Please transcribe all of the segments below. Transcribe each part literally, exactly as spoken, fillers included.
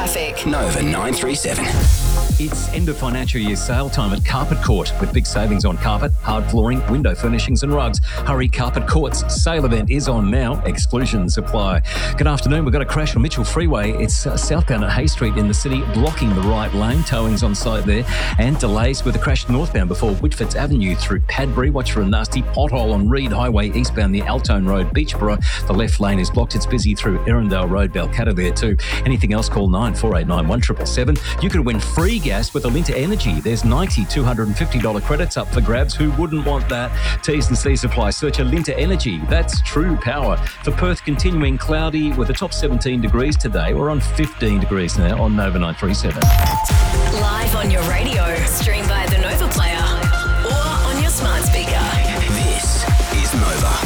traffic. Nova nine three seven. It's end of financial year sale time at Carpet Court with big savings on carpet, hard flooring, window furnishings and rugs. Hurry, Carpet Court's sale event is on now. Exclusions apply. Good afternoon. We've got a crash on Mitchell Freeway. It's uh, southbound at Hay Street in the city, blocking the right lane. Towing's on site there. And delays with a crash northbound before Whitfords Avenue through Padbury. Watch for a nasty pothole on Reed Highway eastbound the Altone Road, Beachborough. The left lane is blocked. It's busy through Erindale Road, Balcatta there too. Anything else, call nine four eight nine one seven seven seven. You could win free gas with Alinta Energy. There's ninety two hundred fifty dollars credits up for grabs. Who wouldn't want that? T's and C's apply. Search Alinta Energy. That's true power. For Perth, continuing cloudy with a top seventeen degrees today. We're on fifteen degrees now on Nova nine three seven. Live on your radio. Stream by the Nova Player or on your smart speaker. This is Nova.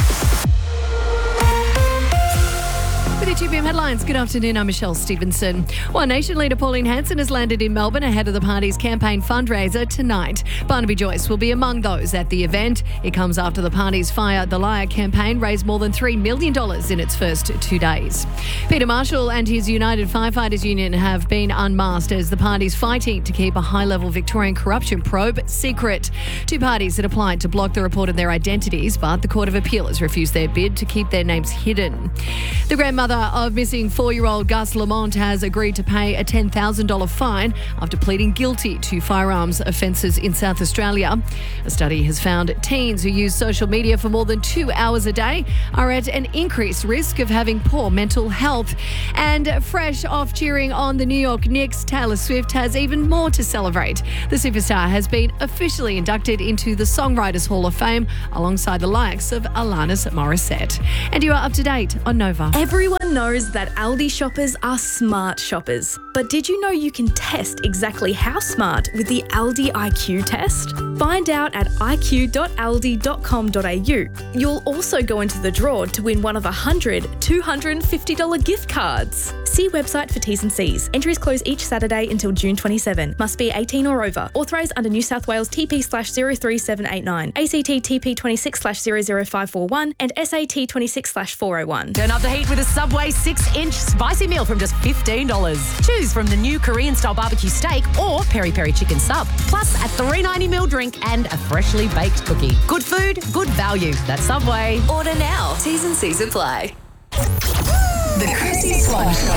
With your two P M headlines, good afternoon, I'm Michelle Stevenson. One Nation leader Pauline Hanson has landed in Melbourne ahead of the party's campaign fundraiser tonight. Barnaby Joyce will be among those at the event. It comes after the party's Fire the Liar campaign raised more than three million dollars in its first two days. Peter Marshall and his United Firefighters Union have been unmasked as the party's fighting to keep a high-level Victorian corruption probe secret. Two parties had applied to block the report of their identities, but the Court of Appeal has refused their bid to keep their names hidden. The grandmother of missing four-year-old Gus Lamont has agreed to pay a ten thousand dollars fine after pleading guilty to firearms offences in South Australia. A study has found teens who use social media for more than two hours a day are at an increased risk of having poor mental health. And fresh off cheering on the New York Knicks, Taylor Swift has even more to celebrate. The superstar has been officially inducted into the Songwriters Hall of Fame alongside the likes of Alanis Morissette. And you are up to date on Nova. Everyone knows that Aldi shoppers are smart shoppers. But did you know you can test exactly how smart with the Aldi I Q test? Find out at i q dot aldi dot com dot a u. You'll also go into the draw to win one of one hundred two hundred fifty dollars gift cards. See website for T's and C's. Entries close each Saturday until June twenty-seventh. Must be eighteen or over. Authorised under New South Wales T P slash zero three seven eight nine, A C T T P twenty-six slash zero zero five four one and S A T twenty-six slash four oh one. Turn up the heat with a Subway six-inch spicy meal from just fifteen dollars. Choose from the new Korean-style barbecue steak or peri-peri chicken sub. Plus a three ninety ml drink and a freshly baked cookie. Good food, good value. That's Subway. Order now. T's and C's apply. The Chrissy Swan Show.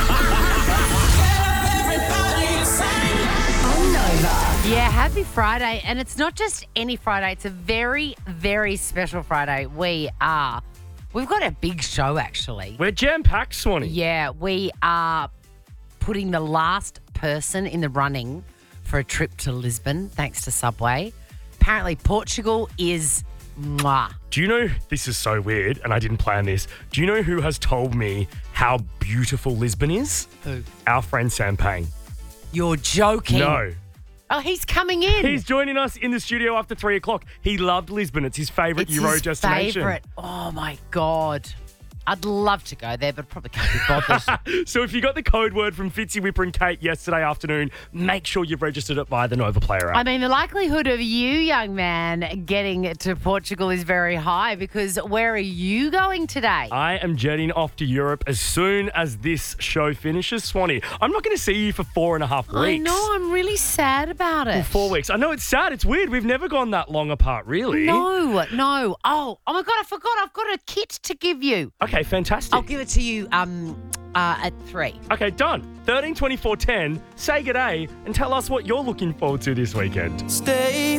On Nova. Yeah, happy Friday. And it's not just any Friday. It's a very, very special Friday. We are... We've got a big show, actually. We're jam-packed, Swanee. Yeah, we are putting the last person in the running for a trip to Lisbon, thanks to Subway. Apparently, Portugal is mwah. Do you know, this is so weird, and I didn't plan this. Do you know who has told me how beautiful Lisbon is? Who? Our friend Sam Payne. You're joking. No. Oh, he's coming in. He's joining us in the studio after three o'clock. He loved Lisbon. It's his favourite it's Euro his destination. Favourite. Oh, my God. I'd love to go there, but probably can't be bothered. So if you got the code word from Fitzy, Whipper and Kate yesterday afternoon, make sure you've registered it via the Nova Player app. I mean, the likelihood of you, young man, getting to Portugal is very high because where are you going today? I am jetting off to Europe as soon as this show finishes, Swanee. I'm not going to see you for four and a half weeks. I know. I'm really sad about it. Well, four weeks. I know it's sad. It's weird. We've never gone that long apart, really. No, no. Oh, oh my God, I forgot. I've got a kit to give you. Okay, fantastic. I'll give it to you um, uh, at three. Okay, done. thirteen twenty-four ten. Say g'day and tell us what you're looking forward to this weekend. Stay